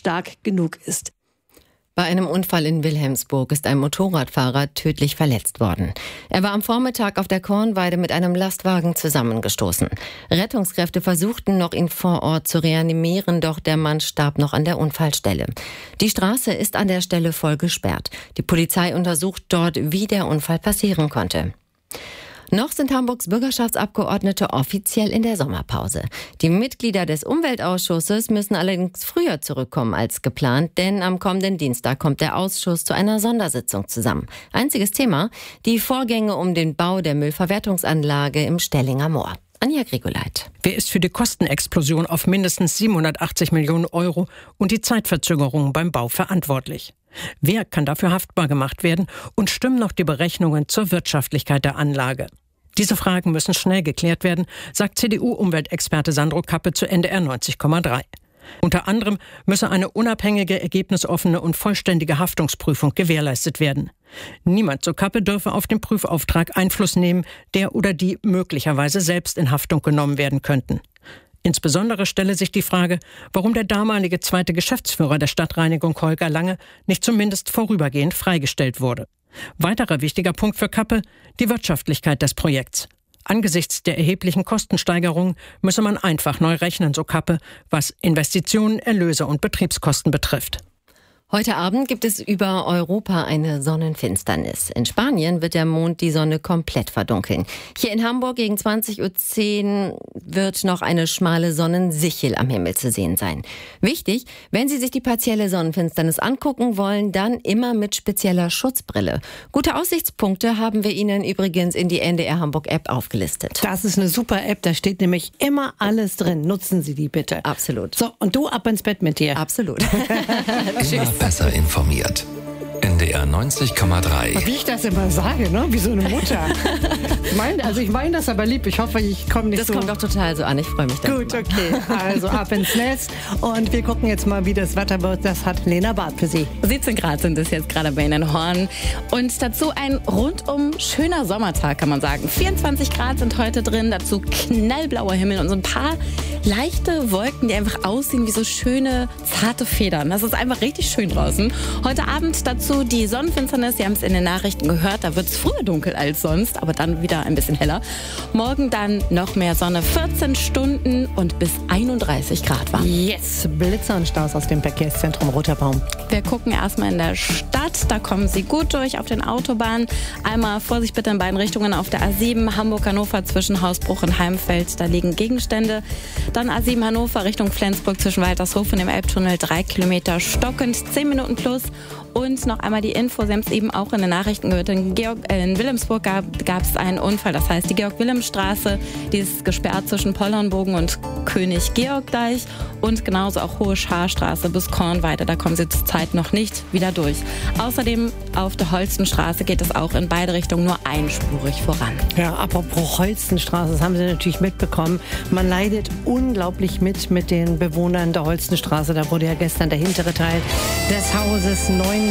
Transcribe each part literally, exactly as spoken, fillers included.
stark genug ist. Bei einem Unfall in Wilhelmsburg ist ein Motorradfahrer tödlich verletzt worden. Er war am Vormittag auf der Kornweide mit einem Lastwagen zusammengestoßen. Rettungskräfte versuchten noch, ihn vor Ort zu reanimieren, doch der Mann starb noch an der Unfallstelle. Die Straße ist an der Stelle voll gesperrt. Die Polizei untersucht dort, wie der Unfall passieren konnte. Noch sind Hamburgs Bürgerschaftsabgeordnete offiziell in der Sommerpause. Die Mitglieder des Umweltausschusses müssen allerdings früher zurückkommen als geplant, denn am kommenden Dienstag kommt der Ausschuss zu einer Sondersitzung zusammen. Einziges Thema: die Vorgänge um den Bau der Müllverwertungsanlage im Stellinger Moor. Anja Grigoleit. Wer ist für die Kostenexplosion auf mindestens siebenhundertachtzig Millionen Euro und die Zeitverzögerungen beim Bau verantwortlich? Wer kann dafür haftbar gemacht werden und stimmen noch die Berechnungen zur Wirtschaftlichkeit der Anlage? Diese Fragen müssen schnell geklärt werden, sagt C D U-Umweltexperte Sandro Kappe zu N D R neunzig Komma drei. Unter anderem müsse eine unabhängige, ergebnisoffene und vollständige Haftungsprüfung gewährleistet werden. Niemand, so Kappe, dürfe auf den Prüfauftrag Einfluss nehmen, der oder die möglicherweise selbst in Haftung genommen werden könnten. Insbesondere stelle sich die Frage, warum der damalige zweite Geschäftsführer der Stadtreinigung Holger Lange nicht zumindest vorübergehend freigestellt wurde. Weiterer wichtiger Punkt für Kappe: die Wirtschaftlichkeit des Projekts. Angesichts der erheblichen Kostensteigerungen müsse man einfach neu rechnen, so Kappe, was Investitionen, Erlöse und Betriebskosten betrifft. Heute Abend gibt es über Europa eine Sonnenfinsternis. In Spanien wird der Mond die Sonne komplett verdunkeln. Hier in Hamburg gegen zwanzig Uhr zehn wird noch eine schmale Sonnensichel am Himmel zu sehen sein. Wichtig: wenn Sie sich die partielle Sonnenfinsternis angucken wollen, dann immer mit spezieller Schutzbrille. Gute Aussichtspunkte haben wir Ihnen übrigens in die N D R Hamburg App aufgelistet. Das ist eine super App, da steht nämlich immer alles drin. Nutzen Sie die bitte. Absolut. So, und du ab ins Bett mit dir. Absolut. Tschüss. Besser informiert. N D R neunzig Komma drei. Wie ich das immer sage, ne? Wie so eine Mutter. Ich mein, also ich meine das aber lieb. Ich hoffe, ich komme nicht das so... Das kommt doch total so an. Ich freue mich darüber. Gut, okay. Also ab ins Netz. Und wir gucken jetzt mal, wie das Wetter wird. Das hat Lena Barth für Sie. siebzehn Grad sind es jetzt gerade bei Ihnen in Horn. Und dazu ein rundum schöner Sommertag, kann man sagen. vierundzwanzig Grad sind heute drin. Dazu knallblauer Himmel und so ein paar leichte Wolken, die einfach aussehen wie so schöne, zarte Federn. Das ist einfach richtig schön draußen. Heute Abend dazu die Sonnenfinsternis. Sie haben es in den Nachrichten gehört. Da wird es früher dunkel als sonst, aber dann wieder ein bisschen heller. Morgen dann noch mehr Sonne. vierzehn Stunden und bis einunddreißig Grad warm. Yes, Blitzer und Staus aus dem Verkehrszentrum Roter Baum. Wir gucken erstmal in der Stadt. Da kommen Sie gut durch auf den Autobahnen. Einmal Vorsicht bitte in beiden Richtungen auf der A sieben Hamburg-Hannover zwischen Hausbruch und Heimfeld. Da liegen Gegenstände. Dann A sieben Hannover Richtung Flensburg zwischen Waltershof und dem Elbtunnel. Drei Kilometer stockend, zehn Minuten plus. Und noch einmal die Info, Sie haben es eben auch in den Nachrichten gehört, in, Georg, äh, in Wilhelmsburg gab es einen Unfall. Das heißt, die Georg-Wilhelm-Straße, die ist gesperrt zwischen Pollernbogen und König-Georg-Deich und genauso auch Hohe Scharstraße bis Kornweide. Da kommen Sie zurzeit noch nicht wieder durch. Außerdem auf der Holstenstraße geht es auch in beide Richtungen nur einspurig voran. Ja, apropos Holstenstraße, das haben Sie natürlich mitbekommen. Man leidet unglaublich mit mit den Bewohnern der Holstenstraße. Da wurde ja gestern der hintere Teil des Hauses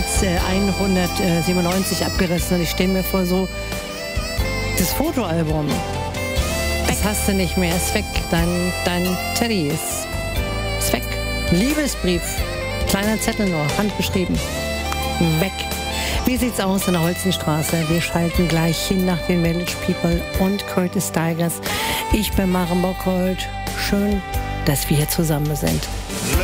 neunzehnhundertsiebenundneunzig abgerissen. Und ich stelle mir vor, so das Fotoalbum, das hast du nicht mehr, ist weg. Dein, dein Teddy ist, ist weg. Liebesbrief, kleiner Zettel nur, handgeschrieben, weg. Wie sieht's aus in der Holzenstraße? Wir schalten gleich hin nach den Village People und Curtis Tigers. Ich bin Maren Bockhold. Schön, dass wir hier zusammen sind.